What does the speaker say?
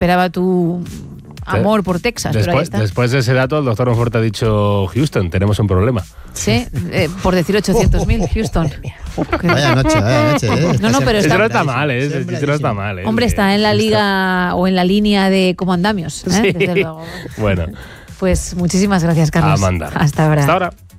esperaba tu amor por Texas. Después de ese dato, el doctor Monfort ha dicho: Houston, tenemos un problema. Sí, por decir 800.000, Houston. Vaya noche. No, pero Eso está... no está mal, no está mal. Hombre, está en la liga o en la línea de cómo andamios, Sí. desde luego. Bueno. Pues muchísimas gracias, Carlos. A mandar. Hasta ahora. Hasta ahora.